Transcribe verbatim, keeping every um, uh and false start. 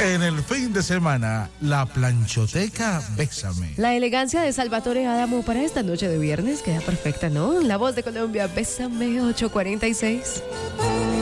En el fin de semana, la planchoteca Bésame. La elegancia de Salvatore Adamo para esta noche de viernes queda perfecta, ¿no? La voz de Colombia, Bésame ocho cuarenta y seis.